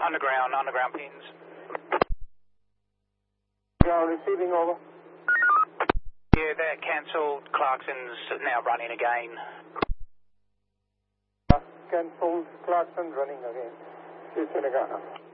underground pins. Ground receiving, over. Yeah, that cancelled. Clarkson's now running again. Cancelled. Clarkson running again. See you soon again.